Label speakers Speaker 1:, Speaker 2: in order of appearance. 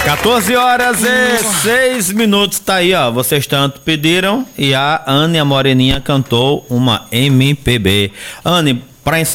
Speaker 1: 14h06, tá aí, ó. Vocês tanto pediram e a Anne, a Moreninha, cantou uma MPB. Anne, pra encerrar